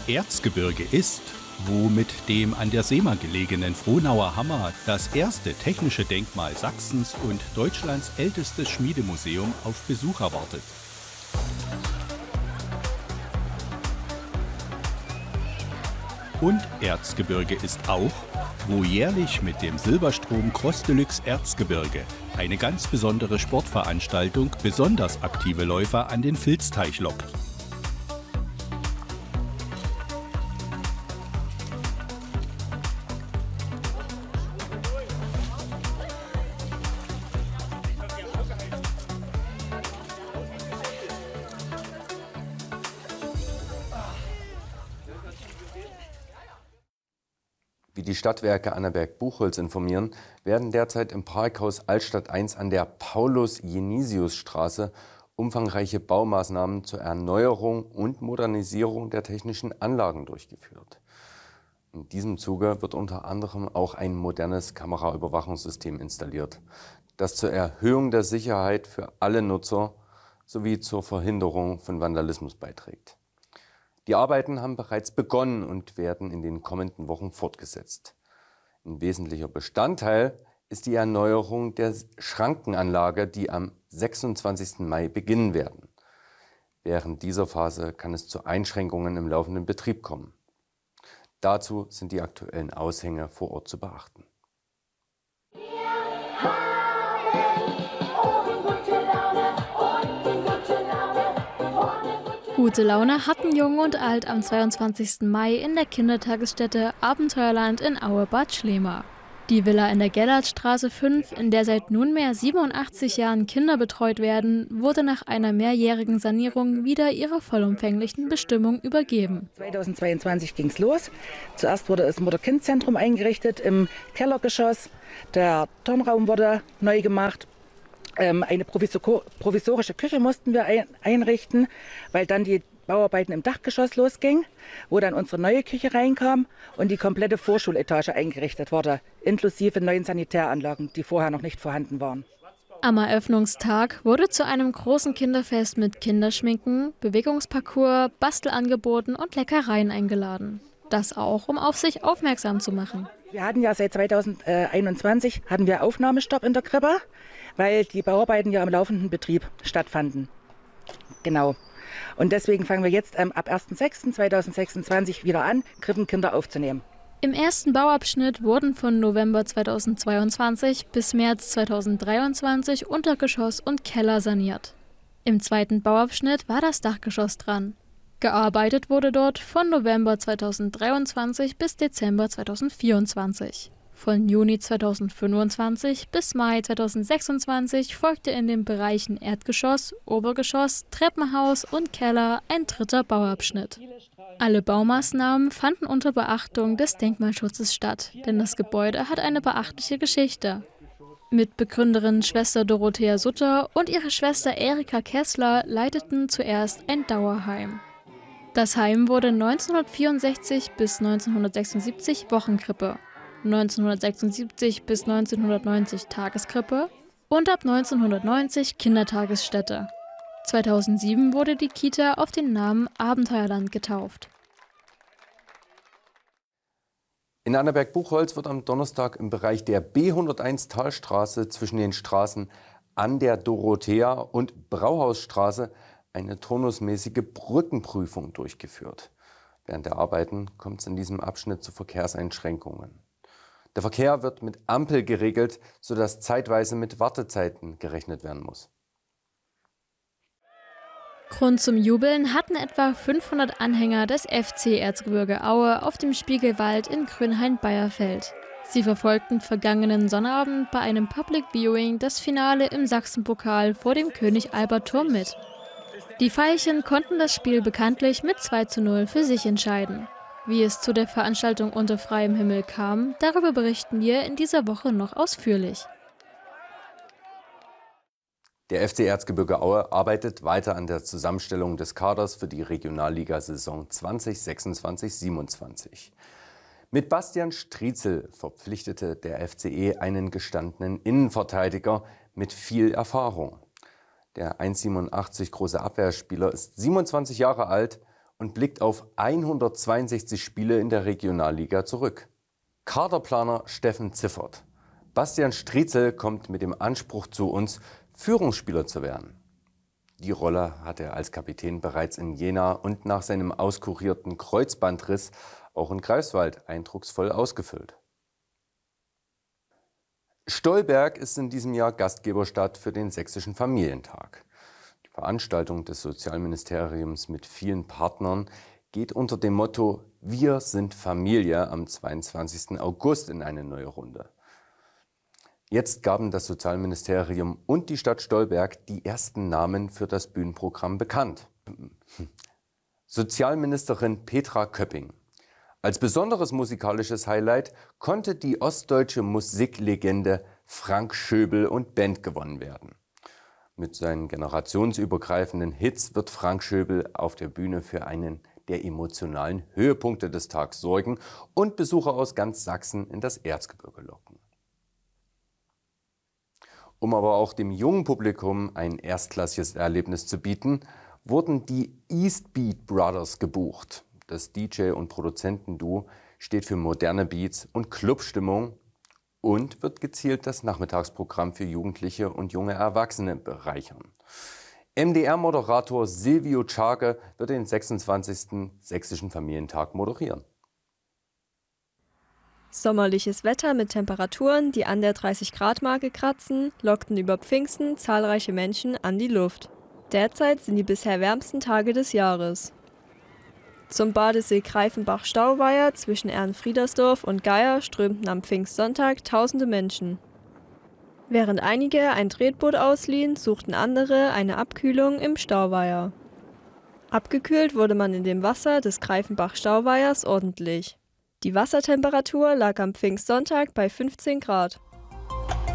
Erzgebirge ist, wo mit dem an der Sehma gelegenen Frohnauer Hammer das erste technische Denkmal Sachsens und Deutschlands ältestes Schmiedemuseum auf Besucher wartet. Und Erzgebirge ist auch, wo jährlich mit dem Silberstrom Cross Deluxe Erzgebirge eine ganz besondere Sportveranstaltung besonders aktive Läufer an den Vilsteich lockt. Wie die Stadtwerke Annaberg-Buchholz informieren, werden derzeit im Parkhaus Altstadt 1 an der Paulus-Jenisius-Straße umfangreiche Baumaßnahmen zur Erneuerung und Modernisierung der technischen Anlagen durchgeführt. In diesem Zuge wird unter anderem auch ein modernes Kameraüberwachungssystem installiert, das zur Erhöhung der Sicherheit für alle Nutzer sowie zur Verhinderung von Vandalismus beiträgt. Die Arbeiten haben bereits begonnen und werden in den kommenden Wochen fortgesetzt. Ein wesentlicher Bestandteil ist die Erneuerung der Schrankenanlage, die am 26. Mai beginnen werden. Während dieser Phase kann es zu Einschränkungen im laufenden Betrieb kommen. Dazu sind die aktuellen Aushänge vor Ort zu beachten. Gute Laune hatten Jung und Alt am 22. Mai in der Kindertagesstätte Abenteuerland in Aue-Bad Schlema. Die Villa in der Gellertstraße 5, in der seit nunmehr 87 Jahren Kinder betreut werden, wurde nach einer mehrjährigen Sanierung wieder ihrer vollumfänglichen Bestimmung übergeben. 2022 ging es los. Zuerst wurde das Mutter-Kind-Zentrum eingerichtet im Kellergeschoss. Der Turnraum wurde neu gemacht. Eine provisorische Küche mussten wir einrichten, weil dann die Bauarbeiten im Dachgeschoss losgingen, wo dann unsere neue Küche reinkam und die komplette Vorschuletage eingerichtet wurde, inklusive neuen Sanitäranlagen, die vorher noch nicht vorhanden waren. Am Eröffnungstag wurde zu einem großen Kinderfest mit Kinderschminken, Bewegungsparcours, Bastelangeboten und Leckereien eingeladen. Das auch, um auf sich aufmerksam zu machen. Wir hatten ja seit 2021 Aufnahmestopp in der Krippe, weil die Bauarbeiten ja im laufenden Betrieb stattfanden. Genau. Und deswegen fangen wir jetzt ab 1.6.2026 wieder an, Krippenkinder aufzunehmen. Im ersten Bauabschnitt wurden von November 2022 bis März 2023 Untergeschoss und Keller saniert. Im zweiten Bauabschnitt war das Dachgeschoss dran. Gearbeitet wurde dort von November 2023 bis Dezember 2024. Von Juni 2025 bis Mai 2026 folgte in den Bereichen Erdgeschoss, Obergeschoss, Treppenhaus und Keller ein dritter Bauabschnitt. Alle Baumaßnahmen fanden unter Beachtung des Denkmalschutzes statt, denn das Gebäude hat eine beachtliche Geschichte. Mitbegründerin Schwester Dorothea Sutter und ihre Schwester Erika Kessler leiteten zuerst ein Dauerheim. Das Heim wurde 1964 bis 1976 Wochenkrippe, 1976 bis 1990 Tageskrippe und ab 1990 Kindertagesstätte. 2007 wurde die Kita auf den Namen Abenteuerland getauft. In Annaberg-Buchholz wird am Donnerstag im Bereich der B101 Talstraße zwischen den Straßen an der Dorothea und Brauhausstraße eine turnusmäßige Brückenprüfung durchgeführt. Während der Arbeiten kommt es in diesem Abschnitt zu Verkehrseinschränkungen. Der Verkehr wird mit Ampel geregelt, sodass zeitweise mit Wartezeiten gerechnet werden muss. Grund zum Jubeln hatten etwa 500 Anhänger des FC Erzgebirge Aue auf dem Spiegelwald in Grünhain-Beierfeld. Sie verfolgten vergangenen Sonnabend bei einem Public Viewing das Finale im Sachsenpokal vor dem König-Albert-Turm mit. Die Veilchen konnten das Spiel bekanntlich mit 2:0 für sich entscheiden. Wie es zu der Veranstaltung unter freiem Himmel kam, darüber berichten wir in dieser Woche noch ausführlich. Der FC Erzgebirge Aue arbeitet weiter an der Zusammenstellung des Kaders für die Regionalligasaison 2026/27. Mit Bastian Striezel verpflichtete der FCE einen gestandenen Innenverteidiger mit viel Erfahrung. Der 1,87 große Abwehrspieler ist 27 Jahre alt und blickt auf 162 Spiele in der Regionalliga zurück. Kaderplaner Steffen Ziffert. Bastian Striezel kommt mit dem Anspruch zu uns, Führungsspieler zu werden. Die Rolle hat er als Kapitän bereits in Jena und nach seinem auskurierten Kreuzbandriss auch in Greifswald eindrucksvoll ausgefüllt. Stolberg ist in diesem Jahr Gastgeberstadt für den Sächsischen Familientag. Die Veranstaltung des Sozialministeriums mit vielen Partnern geht unter dem Motto Wir sind Familie am 22. August in eine neue Runde. Jetzt gaben das Sozialministerium und die Stadt Stolberg die ersten Namen für das Bühnenprogramm bekannt. Sozialministerin Petra Köpping. Als besonderes musikalisches Highlight konnte die ostdeutsche Musiklegende Frank Schöbel und Band gewonnen werden. Mit seinen generationsübergreifenden Hits wird Frank Schöbel auf der Bühne für einen der emotionalen Höhepunkte des Tags sorgen und Besucher aus ganz Sachsen in das Erzgebirge locken. Um aber auch dem jungen Publikum ein erstklassiges Erlebnis zu bieten, wurden die East Beat Brothers gebucht. Das DJ- und Produzentenduo steht für moderne Beats und Clubstimmung und wird gezielt das Nachmittagsprogramm für Jugendliche und junge Erwachsene bereichern. MDR-Moderator Silvio Czarke wird den 26. Sächsischen Familientag moderieren. Sommerliches Wetter mit Temperaturen, die an der 30-Grad-Marke kratzen, lockten über Pfingsten zahlreiche Menschen an die Luft. Derzeit sind die bisher wärmsten Tage des Jahres. Zum Badesee Greifenbach-Stauweiher zwischen Ehrenfriedersdorf und Geier strömten am Pfingstsonntag tausende Menschen. Während einige ein Tretboot ausliehen, suchten andere eine Abkühlung im Stauweiher. Abgekühlt wurde man in dem Wasser des Greifenbach-Stauweihers ordentlich. Die Wassertemperatur lag am Pfingstsonntag bei 15 Grad.